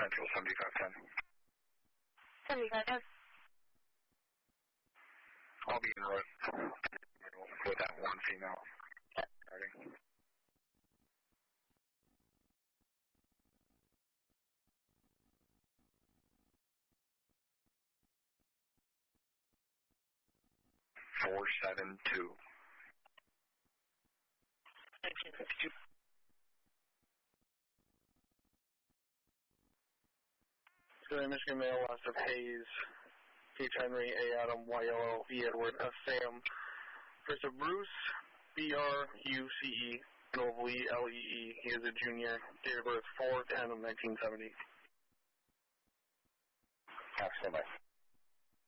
Central 7510. 7510. I'll be in road with that one female starting. Four 7-2. 1952. Philly, Michigan male, last of Hayes, H. Henry, A. Adam, Y. Yellow, E. Edward, F. Sam. First of Bruce, B-R-U-C-E, Noble, L-E-E. He is a junior. Date of birth 4/10/1970. Stand by.